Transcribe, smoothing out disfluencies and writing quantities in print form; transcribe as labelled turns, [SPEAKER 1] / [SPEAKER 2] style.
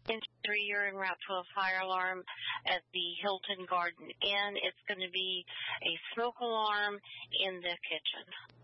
[SPEAKER 1] You're en route to a fire alarm at the Hilton Garden Inn. It's going to be a smoke alarm in the kitchen.